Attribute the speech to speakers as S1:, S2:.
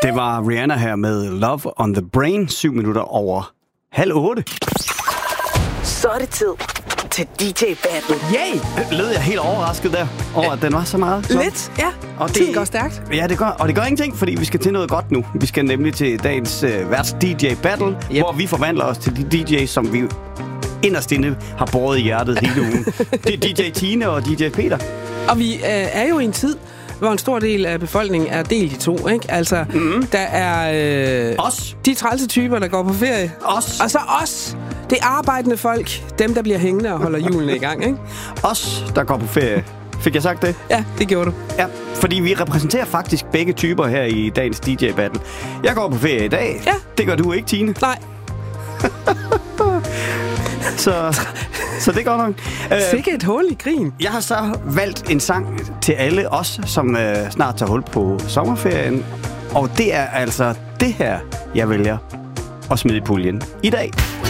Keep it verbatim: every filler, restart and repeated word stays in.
S1: Det var Rihanna her med Love on the Brain, syv minutter over halv otte.
S2: Så er det tid til D J Battle.
S1: Yay! Lød jeg helt overrasket der over, at den var så meget? Så.
S3: Lidt, ja.
S1: Og det
S3: Tiden går stærkt.
S1: Ja, det gør, og det gør ingenting, fordi vi skal til noget godt nu. Vi skal nemlig til dagens øh, værts D J Battle, yep. hvor vi forvandler os til de D J's, som vi inderst inde har båret i hjertet hele ugen. Det er D J Tine og D J Peter.
S3: Og vi øh, er jo i en tid, hvor en stor del af befolkningen er delt i to, ikke? Altså, mm-hmm. der er... Øh,
S1: os.
S3: De trælse typer, der går på ferie.
S1: Os.
S3: Og så os. Det er arbejdende folk. Dem, der bliver hængende og holder hjulene i gang, ikke?
S1: Os, der går på ferie. Fik jeg sagt det?
S3: Ja, det gjorde du.
S1: Ja, fordi vi repræsenterer faktisk begge typer her i dagens D J Battle. Jeg går på ferie i dag.
S3: Ja.
S1: Det gør du ikke, Tine.
S3: Nej.
S1: så, så det går nok.
S3: Sikke et hul i grin.
S1: Jeg har så valgt en sang til alle os, som øh, snart tager hul på sommerferien. Og det er altså det her, jeg vælger at smide i puljen i dag.